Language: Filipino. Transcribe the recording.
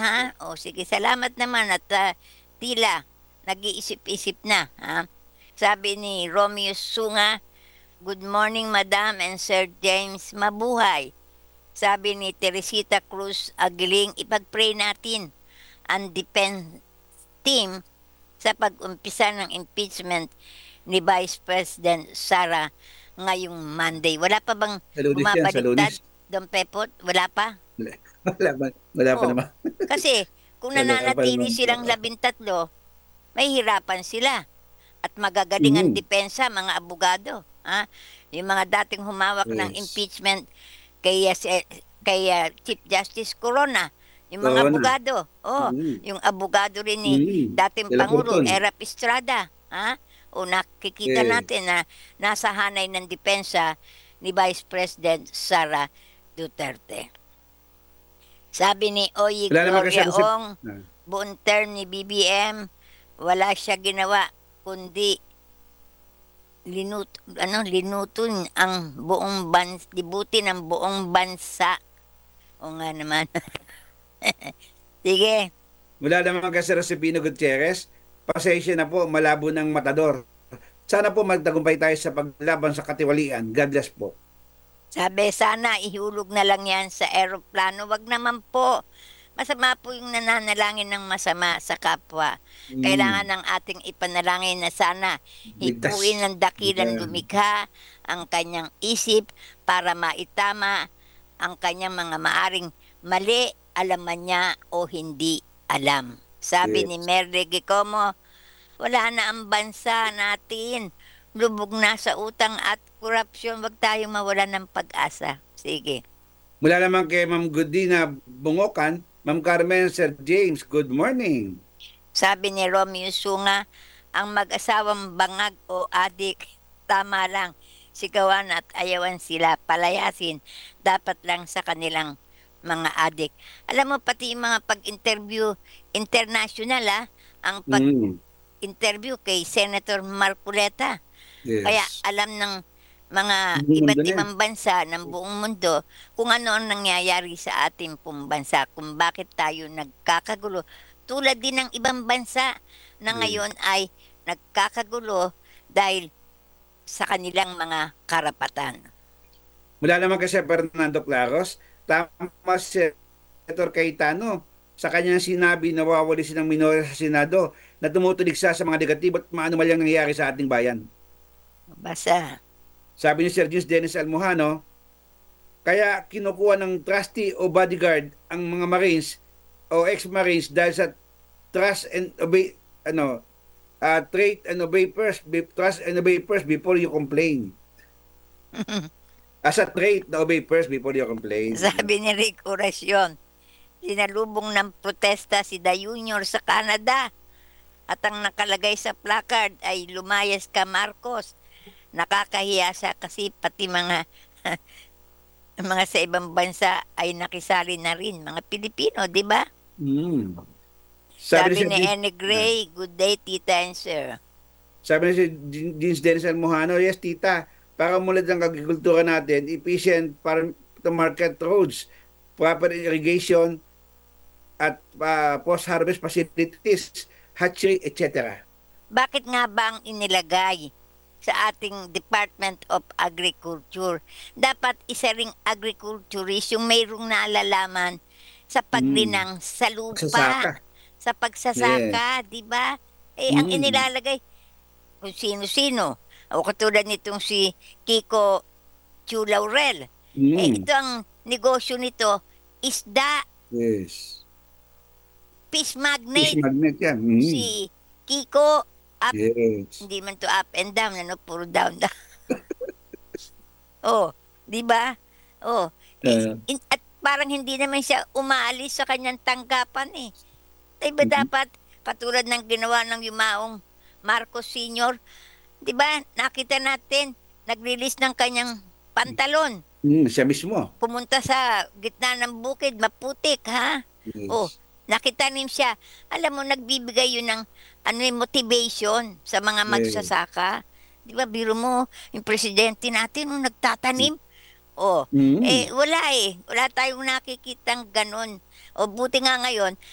ha? O sige, salamat naman at tila nag-iisip-isip na, ha? Sabi ni Romeo Sunga, "Good morning, Madam and Sir James, mabuhay." Sabi ni Teresita Cruz Aguiling, ipag-pray natin ang defense team sa pag-umpisa ng impeachment ni Vice President Sara ngayong Monday. Wala pa bang Sa Lunes yan, sa bumabaliktad, Lunes. Don Pepot? Wala pa? Wala pa Oh, naman. kasi kung Wala pa nananatili naman po. silang 13, may hirapan sila at magagaling ang Mm, depensa, mga abogado. Ha? Yung mga dating humawak ng yes. impeachment kay, Chief Justice Corona, yung mga Corona. abogado. Oh, Mm, yung abogado rin ni dating De la Pangulo, Fortun. Erap Estrada. Ha? O nakikita Yes. natin na nasa hanay ng depensa ni Vice President Sara Duterte. Sabi ni Oye Wala naman kasi Gloria ako Ong, buong term ni BBM, wala siya ginawa kundi linutun ang buong libutin ang buong bansa. O nga naman. Sige, wala naman kasi Rosipino Gutierrez. Pasensya na po, malabo ng matador. Sana po magtagumpay tayo sa paglaban sa katiwalian. God bless po. sabi sana ihulog na lang yan sa eroplano. Wag naman po. Masama po yung nananalangin ng masama sa kapwa. Kailangan Mm, ng ating ipanalangin na sana hipuin ligtas. ng dakilang Uh, lumikha ang kanyang isip para maitama ang kanyang mga maaring mali, alam man niya o hindi alam. Sabi ni yes. Merde Gicomo, wala na ang bansa natin. Lubog na sa utang at korupsyon. Wag tayong mawala ng pag-asa. Sige. Mula naman kay Ma'am Godina Bungokan, Ma'am Carmen, Sir James, good morning. Sabi ni Romeo Sunga, ang mag-asawang bangag o adik, tama lang. Sigawan at ayawan sila, palayasin. Dapat lang sa kanilang mga adik. Alam mo, pati yung mga pag-interview international, ang Mm, pag-interview kay Senator Marcoleta. Kaya yes. alam ng mga Buong mundo iba't na yan. ibang bansa ng buong mundo kung ano ang nangyayari sa ating pong bansa, kung bakit tayo nagkakagulo. Tulad din ng ibang bansa na Yes. ngayon ay nagkakagulo dahil sa kanilang mga karapatan. Mula naman kay Sir Fernando Claros, tama si Senator Cayetano sa kanyang sinabi na wawali silang minorya sa Senado na tumutuligsa sa mga negatibo at maanumalyang nangyayari sa ating bayan. Basta, Sabi ni Sir Jules Dennis Almohano, kaya kinukuha ng trustee o bodyguard ang mga Marines o ex-Marines dahil sa trust and obey, trust and obey first, trust and obey first before you complain. As a trait na obey first before you complain. sabi ni Rick Oracion, sinalubong ng protesta si Da Junior sa Canada at ang nakalagay sa placard ay lumayas ka Marcos. Nakakahiya siya kasi pati mga mga sa ibang bansa ay nakisali na rin, mga Pilipino, di ba? Mm. Sabi ni Sabi Sir ni Jean, Anne Gray, good day, tita and sir. sabi ni Sir Jeans Dennis Almohano, yes tita, para mulad ng agrikultura natin, efficient para to market roads, proper irrigation, at post-harvest facilities, hatchery, etc. Bakit nga ba ang inilagay sa ating Department of Agriculture? Dapat isa ring agriculturist yung mayroong naalalaman sa Mm. paglinang sa lupa, Magsasaka. sa Yes. pagsasaka, di ba? Eh, ang Mm. inilalagay, kung sino-sino. O katulad nitong si Kiko Chu Laurel. Eh, Mm. ito ang negosyo nito, isda, Yes. fish Fish magnate. magnet yan. Mm. Si Kiko, up, Yes. hindi man to up and down, ano, puro down, down. Oh, di ba? Oh, Uh, at parang hindi naman siya umaalis sa kanyang tanggapan eh. Di ba mhm. dapat, katulad ng ginawa ng yumaong Marcos Sr., di ba, nakita natin, nag-release ng kanyang pantalon. Siya mismo. Pumunta sa gitna ng bukid, maputik, ha? Oh, Yes. nakitanim siya. Alam mo, nagbibigay yun ng ano, motivation sa mga Yes. magsasaka. Di ba, biro mo, yung presidente natin, nung nagtatanim, oh, Mm. wala eh. Wala tayong nakikitang ganun. O buti nga ngayon,